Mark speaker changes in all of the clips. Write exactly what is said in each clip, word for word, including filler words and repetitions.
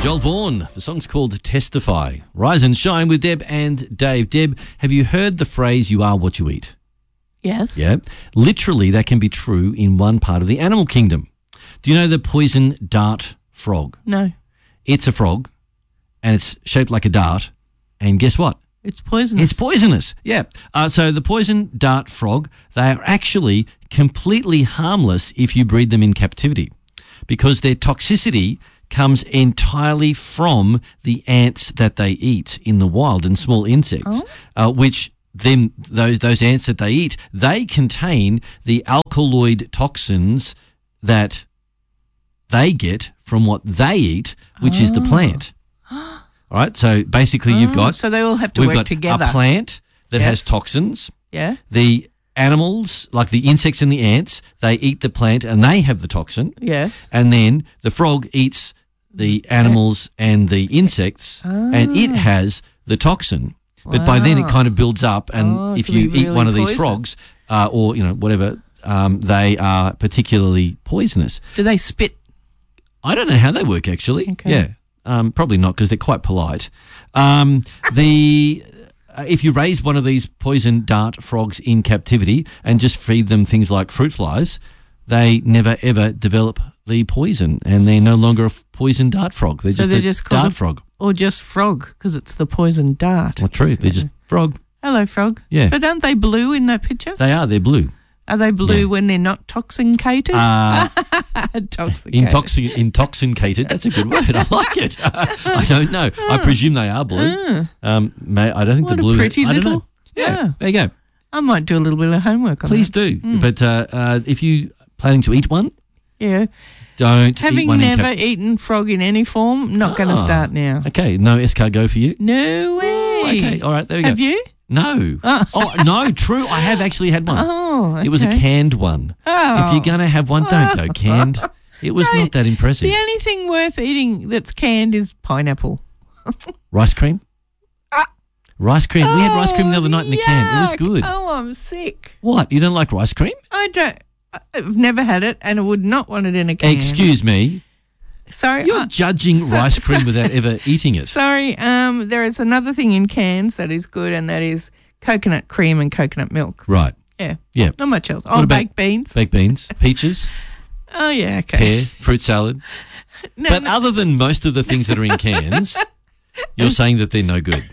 Speaker 1: Joel Vaughan. The song's called Testify. Rise and shine with Deb and Dave. Deb, have you heard the phrase, you are what you eat?
Speaker 2: Yes.
Speaker 1: Yeah. Literally, that can be true in one part of the animal kingdom. Do you know the poison dart frog?
Speaker 2: No.
Speaker 1: It's a frog, and it's shaped like a dart, and guess what?
Speaker 2: It's poisonous.
Speaker 1: It's poisonous, yeah. Uh, so the poison dart frog, they are actually completely harmless if you breed them in captivity, because their toxicity comes entirely from the ants that they eat in the wild and small insects,
Speaker 2: oh.
Speaker 1: uh, which then those those ants that they eat, they contain the alkaloid toxins that they get from what they eat, which
Speaker 2: oh.
Speaker 1: is the plant. All right, so basically
Speaker 2: oh,
Speaker 1: you've got...
Speaker 2: So they all have to
Speaker 1: we've
Speaker 2: work
Speaker 1: got
Speaker 2: together.
Speaker 1: a plant that
Speaker 2: yes.
Speaker 1: has toxins.
Speaker 2: Yeah.
Speaker 1: The animals, like the insects and the ants, they eat the plant and they have the toxin.
Speaker 2: Yes.
Speaker 1: And then the frog eats the animals and the insects,
Speaker 2: oh.
Speaker 1: and it has the toxin. But wow. by then it kind of builds up, and
Speaker 2: oh,
Speaker 1: if you
Speaker 2: really
Speaker 1: eat one of these
Speaker 2: poisonous.
Speaker 1: frogs, uh, or you know whatever, um, they are particularly poisonous.
Speaker 2: Do they spit?
Speaker 1: I don't know how they work actually.
Speaker 2: Okay.
Speaker 1: Yeah, um, probably not, because they're quite polite. Um, the uh, if you raise one of these poison dart frogs in captivity and just feed them things like fruit flies, they never ever develop the poison, and they're no longer a poison dart frog. They're
Speaker 2: so
Speaker 1: just
Speaker 2: they're
Speaker 1: a
Speaker 2: just
Speaker 1: dart
Speaker 2: called a,
Speaker 1: frog.
Speaker 2: Or just frog, because it's the poison dart.
Speaker 1: Well, true. They're just frog.
Speaker 2: Hello, frog.
Speaker 1: Yeah.
Speaker 2: But aren't they blue in that picture?
Speaker 1: They are. They're blue.
Speaker 2: Are they blue
Speaker 1: yeah.
Speaker 2: when they're not toxicated?
Speaker 1: Uh,
Speaker 2: Intoxicated.
Speaker 1: Intoxic- intoxicated. That's a good word. I like it. I don't know. I presume they are blue.
Speaker 2: Ah.
Speaker 1: Um, may, I don't think
Speaker 2: What
Speaker 1: the blue.
Speaker 2: a pretty
Speaker 1: I don't
Speaker 2: little.
Speaker 1: know. Yeah,
Speaker 2: Yeah.
Speaker 1: there you go.
Speaker 2: I might do a little bit of homework on
Speaker 1: Please
Speaker 2: that.
Speaker 1: do.
Speaker 2: Mm.
Speaker 1: But uh, uh, if you planning to eat one,
Speaker 2: Yeah.
Speaker 1: don't eat
Speaker 2: Having
Speaker 1: one
Speaker 2: never
Speaker 1: in cap-
Speaker 2: eaten frog in any form, not going to
Speaker 1: Ah.
Speaker 2: start now.
Speaker 1: Okay, no escargot for you.
Speaker 2: No way.
Speaker 1: Okay, all right, there we
Speaker 2: Have
Speaker 1: go.
Speaker 2: you?
Speaker 1: No.
Speaker 2: Oh.
Speaker 1: Oh, no, true. I have actually had one.
Speaker 2: Oh, okay.
Speaker 1: It was a canned one.
Speaker 2: Oh.
Speaker 1: If you're going to have one, don't go canned. It was
Speaker 2: Don't-
Speaker 1: not that impressive.
Speaker 2: The only thing worth eating that's canned is pineapple.
Speaker 1: Rice cream?
Speaker 2: Ah.
Speaker 1: Rice cream. We had rice cream the other
Speaker 2: Oh,
Speaker 1: night in the can. It was
Speaker 2: yuck.
Speaker 1: good.
Speaker 2: Oh, I'm sick.
Speaker 1: What? You don't like rice cream?
Speaker 2: I don't. I've never had it, and I would not want it in a can.
Speaker 1: Excuse me.
Speaker 2: Sorry,
Speaker 1: You're
Speaker 2: uh,
Speaker 1: judging
Speaker 2: so-
Speaker 1: rice cream
Speaker 2: so-
Speaker 1: without ever eating it.
Speaker 2: Sorry. Um, there is another thing in cans that is good, and that is coconut cream and coconut milk.
Speaker 1: Right.
Speaker 2: Yeah.
Speaker 1: Yeah.
Speaker 2: Not much else.
Speaker 1: What
Speaker 2: Oh,
Speaker 1: about-
Speaker 2: baked beans.
Speaker 1: Baked beans, peaches,
Speaker 2: Oh, yeah. Okay.
Speaker 1: pear, fruit salad.
Speaker 2: No,
Speaker 1: But
Speaker 2: no.
Speaker 1: other than most of the things that are in cans, you're saying that they're no good.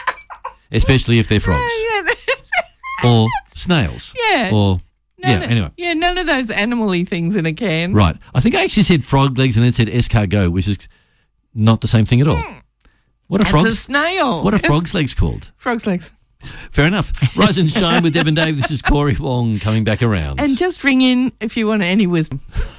Speaker 1: Especially if they're frogs.
Speaker 2: Oh, yeah.
Speaker 1: Or snails.
Speaker 2: Yeah.
Speaker 1: Or,
Speaker 2: No,
Speaker 1: yeah,
Speaker 2: no,
Speaker 1: anyway.
Speaker 2: Yeah, none of those animal-y things in a can.
Speaker 1: Right. I think I actually said frog legs and then said escargot, which is not the same thing at all. What are
Speaker 2: It's
Speaker 1: frogs?
Speaker 2: a snail.
Speaker 1: What are
Speaker 2: It's
Speaker 1: frogs' legs called?
Speaker 2: Frog's legs.
Speaker 1: Fair enough. Rise and shine with Deb and Dave. This is Corey Wong coming back around.
Speaker 2: And just ring in if you want any wisdom.